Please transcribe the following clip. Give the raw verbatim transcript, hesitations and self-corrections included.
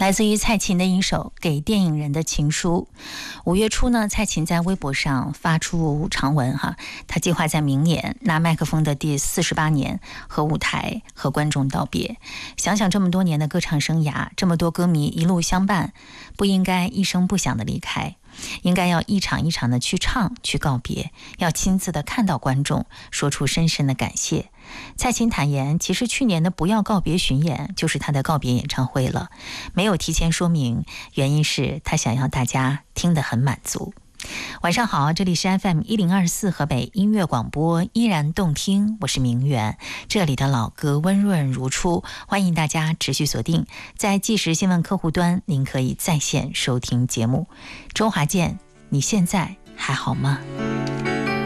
来自于蔡琴的一首给电影人的情书。五月初呢，蔡琴在微博上发出长文哈，她计划在明年拿麦克风的第四十八年和舞台和观众道别。想想这么多年的歌唱生涯，这么多歌迷一路相伴，不应该一声不响的离开，应该要一场一场的去唱去告别，要亲自的看到观众，说出深深的感谢。蔡琴坦言，其实去年的不要告别巡演就是她的告别演唱会了，没有提前说明，原因是她想要大家听得很满足。晚上好，这里是 F M 一零二四河北音乐广播，依然动听，我是明媛，这里的老歌温润如初，欢迎大家持续锁定在即时新闻客户端，您可以在线收听节目。周华健，你现在还好吗？